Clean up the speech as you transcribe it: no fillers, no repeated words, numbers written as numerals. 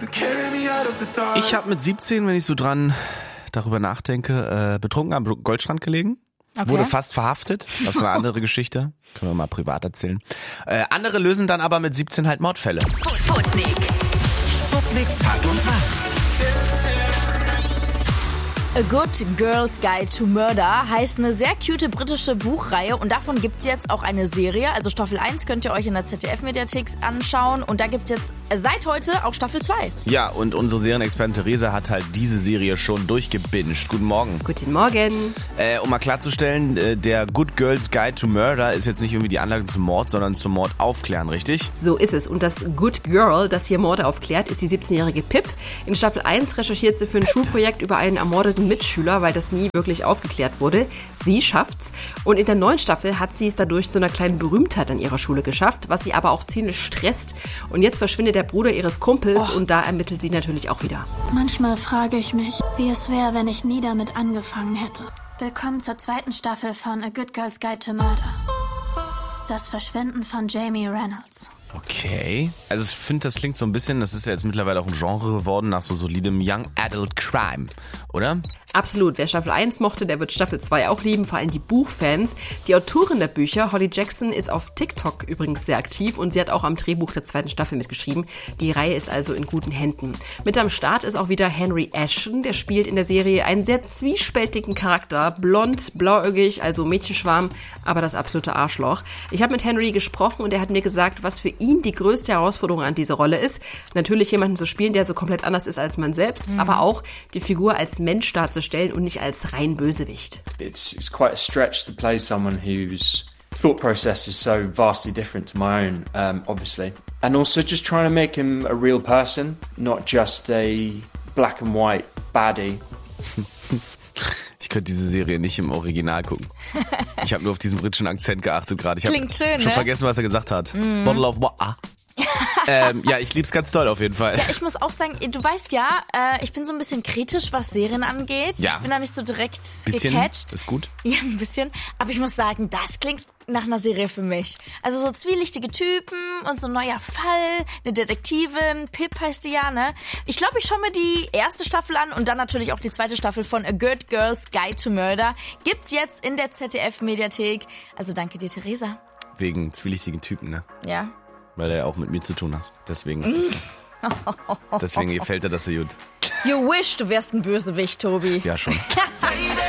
Ich habe mit 17, wenn ich so darüber nachdenke, betrunken am Goldstrand gelegen. Okay. Wurde fast verhaftet. Das ist eine andere Geschichte. Können wir mal privat erzählen. Andere lösen dann aber mit 17 halt Mordfälle. Sputnik Tag und Tag. A Good Girl's Guide to Murder heißt eine sehr cute britische Buchreihe und davon gibt's jetzt auch eine Serie. Also Staffel 1 könnt ihr euch in der ZDF-Mediathek anschauen und da gibt's jetzt seit heute auch Staffel 2. Ja, und unsere Serienexpertin Theresa hat halt diese Serie schon durchgebinged. Guten Morgen. Guten Morgen. Um mal klarzustellen, der Good Girl's Guide to Murder ist jetzt nicht irgendwie die Anleitung zum Mord, sondern zum Mord aufklären, richtig? So ist es. Und das Good Girl, das hier Morde aufklärt, ist die 17-jährige Pip. In Staffel 1 recherchiert sie für ein Schulprojekt über einen ermordeten Mitschüler, weil das nie wirklich aufgeklärt wurde. Sie schafft's. Und in der neuen Staffel hat sie es dadurch zu einer kleinen Berühmtheit an ihrer Schule geschafft, was sie aber auch ziemlich stresst. Und jetzt verschwindet der Bruder ihres Kumpels und da ermittelt sie natürlich auch wieder. Manchmal frage ich mich, wie es wäre, wenn ich nie damit angefangen hätte. Willkommen zur 2. Staffel von A Good Girl's Guide to Murder. Das Verschwinden von Jamie Reynolds. Okay. Also ich finde, das klingt so ein bisschen, das ist ja jetzt mittlerweile auch ein Genre geworden, nach so solidem Young Adult Crime, oder? Absolut. Wer Staffel 1 mochte, der wird Staffel 2 auch lieben, vor allem die Buchfans. Die Autorin der Bücher, Holly Jackson, ist auf TikTok übrigens sehr aktiv und sie hat auch am Drehbuch der 2. Staffel mitgeschrieben. Die Reihe ist also in guten Händen. Mit am Start ist auch wieder Henry Ashton, der spielt in der Serie einen sehr zwiespältigen Charakter. Blond, blauäugig, also Mädchenschwarm, aber das absolute Arschloch. Ich habe mit Henry gesprochen und er hat mir gesagt, was für ihn die größte Herausforderung an dieser Rolle ist. Natürlich jemanden zu spielen, der so komplett anders ist als man selbst, aber auch die Figur als Mensch darzustellen und nicht als rein Bösewicht. It's quite a stretch to play someone whose thought process is so vastly different to my own, obviously. And also just trying to make him a real person, not just a black and white baddie. Ich könnte diese Serie nicht im Original gucken. Ich habe nur auf diesen britischen Akzent geachtet gerade. Ich habe schon vergessen, was er gesagt hat. Bottle of water. Ja, ich lieb's ganz toll auf jeden Fall. Ja, ich muss auch sagen, du weißt ja, ich bin so ein bisschen kritisch, was Serien angeht. Ja. Ich bin da nicht so direkt gecatcht. Ist gut. Ja, ein bisschen. Aber ich muss sagen, das klingt nach einer Serie für mich. Also so zwielichtige Typen und so ein neuer Fall, eine Detektivin, Pip heißt die ja, ne? Ich glaube, ich schaue mir die 1. Staffel an und dann natürlich auch die 2. Staffel von A Good Girl's Guide to Murder. Gibt's jetzt in der ZDF-Mediathek. Also danke dir, Theresa. Wegen zwielichtigen Typen, ne? Ja. Weil er ja auch mit mir zu tun hat. Deswegen ist es so. Deswegen gefällt dir das so gut. You wish, du wärst ein Bösewicht, Tobi. Ja, schon.